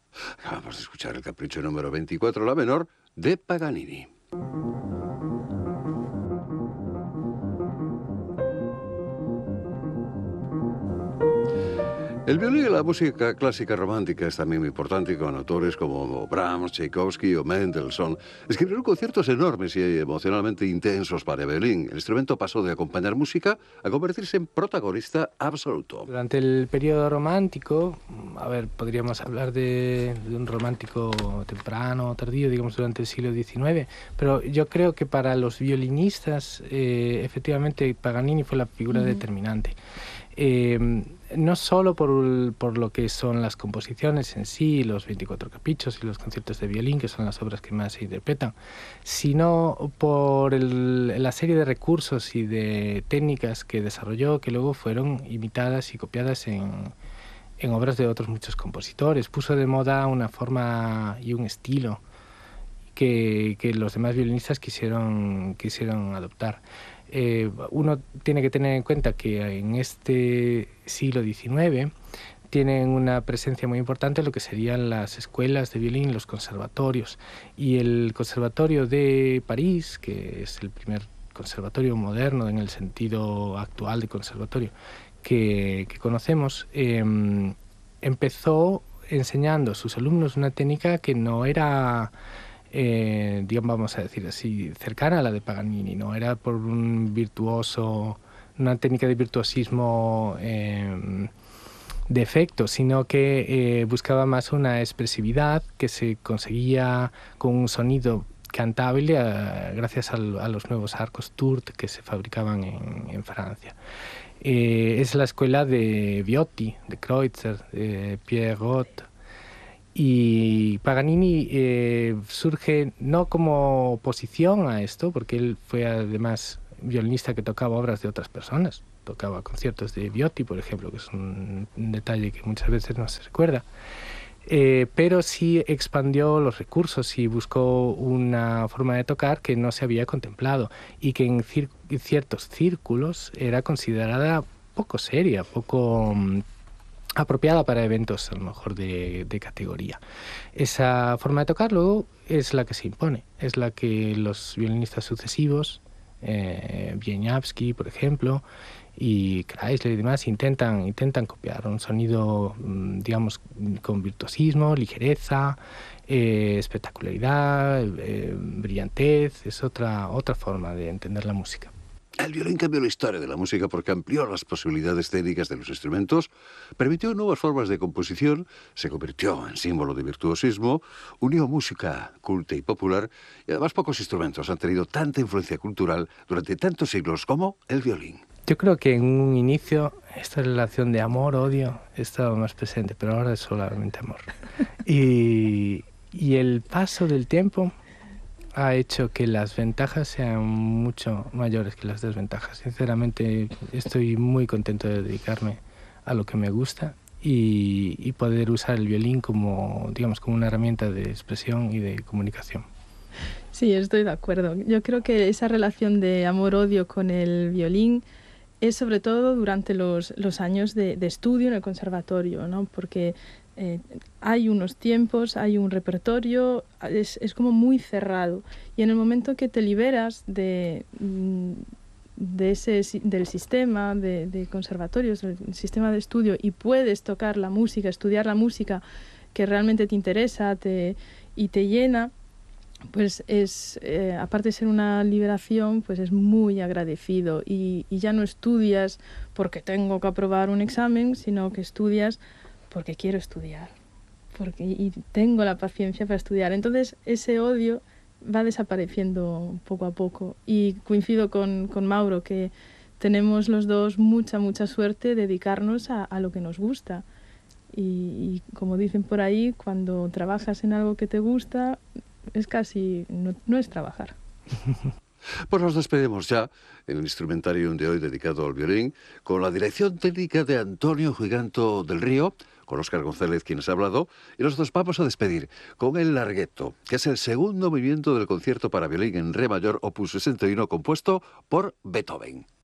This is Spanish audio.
Acabamos de escuchar el capricho número 24, la menor, de Paganini. El violín en la música clásica romántica es también muy importante, con autores como Brahms, Tchaikovsky o Mendelssohn. Escribieron conciertos enormes y emocionalmente intensos para violín. El instrumento pasó de acompañar música a convertirse en protagonista absoluto. Durante el periodo romántico, a ver, podríamos hablar de un romántico temprano, tardío, digamos durante el siglo XIX, pero yo creo que para los violinistas, efectivamente, Paganini fue la figura determinante. No solo por lo que son las composiciones en sí, los 24 caprichos y los conciertos de violín, que son las obras que más se interpretan, sino por la serie de recursos y de técnicas que desarrolló, que luego fueron imitadas y copiadas en obras de otros muchos compositores. Puso de moda una forma y un estilo que los demás violinistas quisieron adoptar. Uno tiene que tener en cuenta que en este siglo XIX tienen una presencia muy importante en lo que serían las escuelas de violín, los conservatorios. Y el Conservatorio de París, que es el primer conservatorio moderno en el sentido actual de conservatorio que conocemos, empezó enseñando a sus alumnos una técnica que no era, digamos, vamos a decir así, cercana a la de Paganini, no era por un virtuoso, una técnica de virtuosismo de efecto, sino que buscaba más una expresividad que se conseguía con un sonido cantable gracias a los nuevos arcos Tourt que se fabricaban en Francia. Es la escuela de Viotti, de Kreutzer, de Pierre Roth. Y Paganini surge no como oposición a esto, porque él fue además violinista que tocaba obras de otras personas. Tocaba conciertos de Viotti, por ejemplo, que es un detalle que muchas veces no se recuerda. Pero sí expandió los recursos y buscó una forma de tocar que no se había contemplado y que en ciertos círculos era considerada poco seria, poco apropiada para eventos a lo mejor de categoría. Esa forma de tocar luego es la que se impone, es la que los violinistas sucesivos, Wieniawski, por ejemplo, y Kreisler y demás intentan copiar un sonido, digamos, con virtuosismo, ligereza, espectacularidad, brillantez. Es otra forma de entender la música. El violín cambió la historia de la música porque amplió las posibilidades técnicas de los instrumentos, permitió nuevas formas de composición, se convirtió en símbolo de virtuosismo, unió música culta y popular, y además pocos instrumentos han tenido tanta influencia cultural durante tantos siglos como el violín. Yo creo que en un inicio esta relación de amor-odio estaba más presente, pero ahora es solamente amor. Y el paso del tiempo ha hecho que las ventajas sean mucho mayores que las desventajas. Sinceramente, estoy muy contento de dedicarme a lo que me gusta y poder usar el violín como, digamos, como una herramienta de expresión y de comunicación. Sí, estoy de acuerdo. Yo creo que esa relación de amor-odio con el violín es sobre todo durante los años de estudio en el conservatorio, ¿no? Porque hay unos tiempos, hay un repertorio, es como muy cerrado. Y en el momento que te liberas del sistema de conservatorios, del sistema de estudio, y puedes tocar la música, estudiar la música que realmente te interesa y te llena, pues aparte de ser una liberación, pues es muy agradecido y ya no estudias porque tengo que aprobar un examen, sino que estudias porque quiero estudiar y tengo la paciencia para estudiar. Entonces ese odio va desapareciendo poco a poco y coincido con Mauro que tenemos los dos mucha suerte de dedicarnos a lo que nos gusta y como dicen por ahí, cuando trabajas en algo que te gusta es casi, no es trabajar. Pues nos despedimos ya en el instrumentarium de hoy dedicado al violín, con la dirección técnica de Antonio Giganto del Río, con Óscar González quienes ha hablado, y nosotros vamos a despedir con el Larghetto, que es el segundo movimiento del concierto para violín en re mayor opus 61 compuesto por Beethoven.